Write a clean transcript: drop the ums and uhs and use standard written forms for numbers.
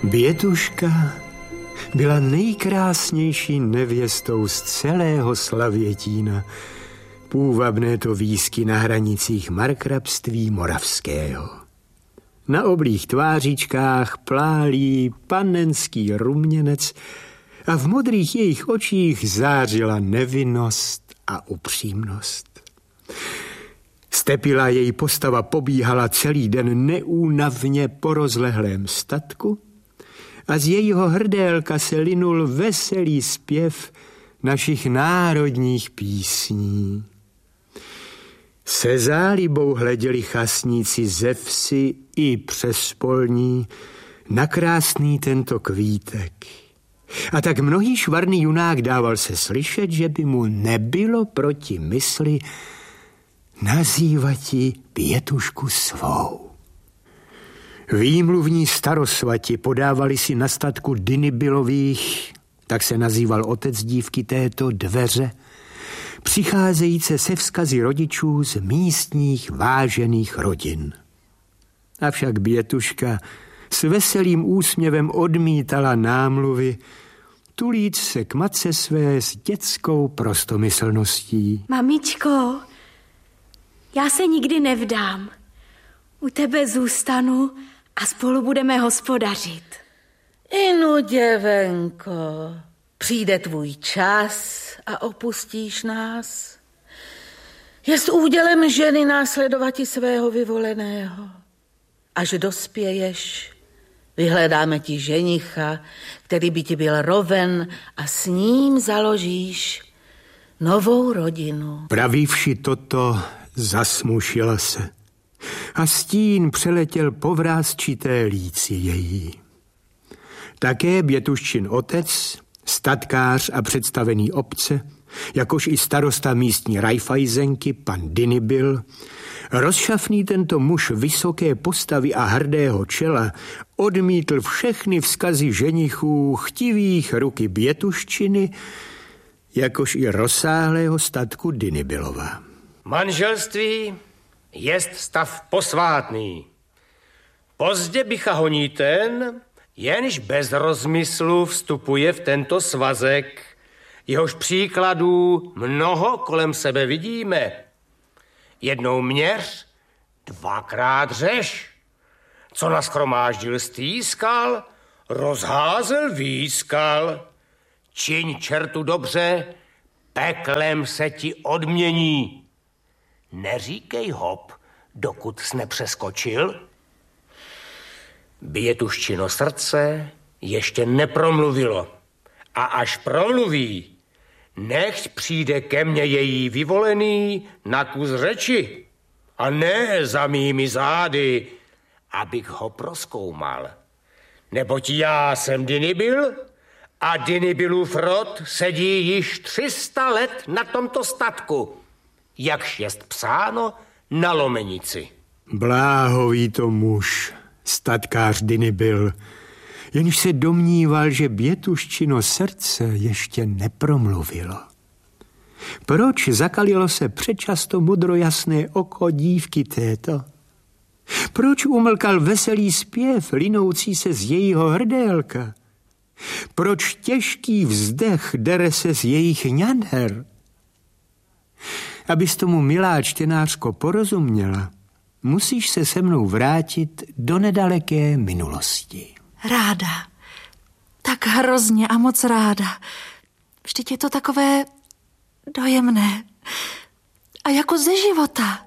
Bětuška byla nejkrásnější nevěstou z celého Slavětína. Půvabné to výsky na hranicích markrabství moravského. Na oblých tvářičkách plálí panenský ruměnec a v modrých jejich očích zářila nevinnost a upřímnost. Stepila její postava pobíhala celý den neúnavně po rozlehlém statku a z jejího hrdélka se linul veselý zpěv našich národních písní. Se zálibou hleděli chasníci ze vsi i přes polní na krásný tento kvítek. A tak mnohý švarný junák dával se slyšet, že by mu nebylo proti mysli nazývati Bětušku svou. Výmluvní starosvati podávali si na statku Dynibylových, tak se nazýval otec dívky této, dveře, přicházejíce se vzkazy rodičů z místních vážených rodin. Avšak Bětuška s veselým úsměvem odmítala námluvy, tulít se k matce své s dětskou prostomyslností. Mamičko, já se nikdy nevdám. U tebe zůstanu a spolu budeme hospodařit. Inu, děvenko, přijde tvůj čas a opustíš nás. Jest údělem ženy následovati svého vyvoleného. Až dospěješ, vyhledáme ti ženicha, který by ti byl roven a s ním založíš novou rodinu. Pravivši toto, zasmušila se a stín přeletěl po vrásčité líci její. Také Bětuščin otec, statkář a představený obce, jakož i starosta místní Rajfajzenky, pan Dynibyl, rozšafný tento muž vysoké postavy a hrdého čela, odmítl všechny vzkazy ženichů chtivých ruky Bětuščiny, jakož i rozsáhlého statku Dynibylova. Manželství jest stav posvátný. Pozdě bycha honí ten, jenž bez rozmyslu vstupuje v tento svazek, jehož příkladů mnoho kolem sebe vidíme. Jednou měř, dvakrát řeš. Co nashromáždil stýskal, rozházel výskal. Čiň čertu dobře, peklem se ti odmění. Neříkej hop, dokud jsi nepřeskočil. Bětuščino srdce ještě nepromluvilo. A až promluví, nechť přijde ke mně její vyvolený na kus řeči. A ne za mými zády, abych ho prozkoumal. Neboť já jsem Dynibyl a Dynibylův rod sedí již 300 let na tomto statku, jakž jest psáno na lomenici. Bláhový to muž, statkář Dynibyl, jenž se domníval, že Bětuščino srdce ještě nepromluvilo. Proč zakalilo se předčasto modrojasné oko dívky této? Proč umlkal veselý zpěv, linoucí se z jejího hrdélka? Proč těžký vzdech dere se z jejich ňader? Abys tomu, milá čtenářko, porozuměla, musíš se se mnou vrátit do nedaleké minulosti. Ráda. Tak hrozně a moc ráda. Vždyť je to takové dojemné. A jako ze života.